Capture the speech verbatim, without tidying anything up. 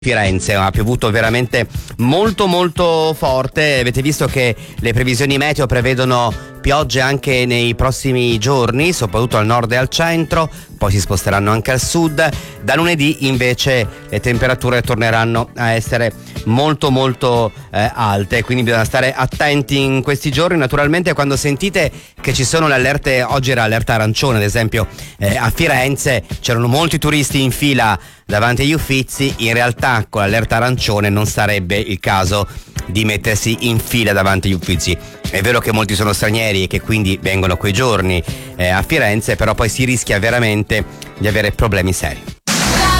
Firenze ha piovuto veramente molto molto forte. Avete visto che le previsioni meteo prevedono piogge anche nei prossimi giorni, soprattutto al nord e al centro, poi si sposteranno anche al sud. Da lunedì invece le temperature torneranno a essere molto molto eh, alte, quindi bisogna stare attenti in questi giorni. Naturalmente quando sentite che ci sono le allerte, oggi era allerta arancione ad esempio eh, a Firenze, c'erano molti turisti in fila davanti agli Uffizi, in realtà con l'allerta arancione non sarebbe il caso di mettersi in fila davanti agli Uffizi. È vero che molti sono stranieri e che quindi vengono quei giorni eh, a Firenze, però poi si rischia veramente di avere problemi seri.